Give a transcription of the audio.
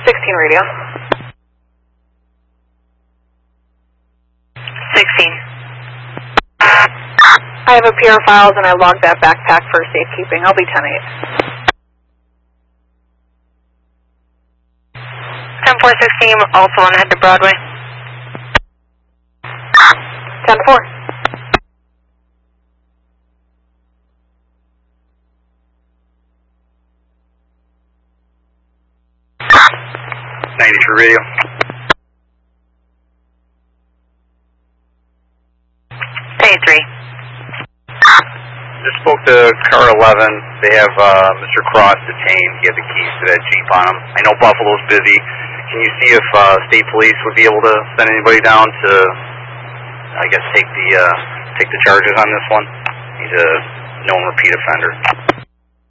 16 radio. 16. I have a PR files and I logged that backpack for safekeeping. I'll be 10-8. 10-4-16, also on head to Broadway. 10-4. Radio. Hey, 3. Just spoke to car 11. They have Mr. Cross detained. He had the keys to that Jeep on him. I know Buffalo's busy. Can you see if state police would be able to send anybody down to, I guess, take the charges on this one? He's a known repeat offender.